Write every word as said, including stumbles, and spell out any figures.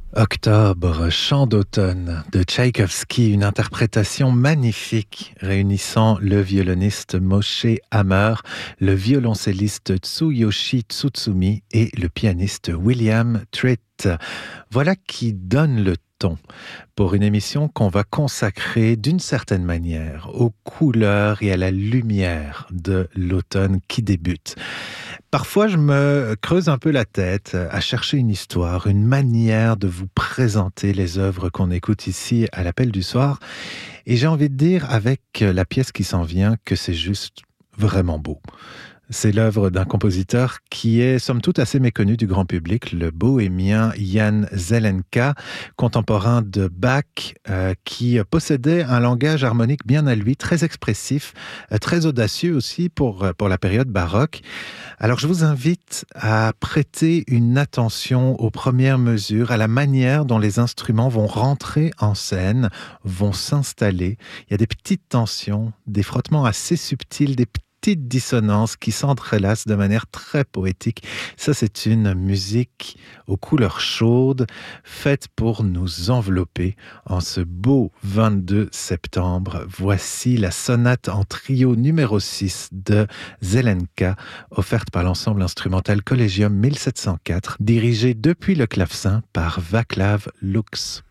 Octobre, chant d'automne de Tchaïkovski, une interprétation magnifique réunissant le violoniste Moshe Hammer, le violoncelliste Tsuyoshi Tsutsumi et le pianiste William Tritt. Voilà qui donne le ton pour une émission qu'on va consacrer d'une certaine manière aux couleurs et à la lumière de l'automne qui débute. Parfois, je me creuse un peu la tête à chercher une histoire, une manière de vous présenter les œuvres qu'on écoute ici à l'appel du soir. Et j'ai envie de dire, avec la pièce qui s'en vient, que c'est juste vraiment beau. C'est l'œuvre d'un compositeur qui est, somme toute, assez méconnu du grand public, le bohémien Jan Zelenka, contemporain de Bach, euh, qui possédait un langage harmonique bien à lui, très expressif, euh, très audacieux aussi pour, pour la période baroque. Alors je vous invite à prêter une attention aux premières mesures, à la manière dont les instruments vont rentrer en scène, vont s'installer. Il y a des petites tensions, des frottements assez subtils, des petites dissonances qui s'entrelacent de manière très poétique. Ça, c'est une musique aux couleurs chaudes, faite pour nous envelopper en ce beau vingt-deux septembre. Voici la sonate en trio numéro six de Zelenka, offerte par l'ensemble instrumental Collegium mille sept cent quatre, dirigé depuis le clavecin par Václav Lux.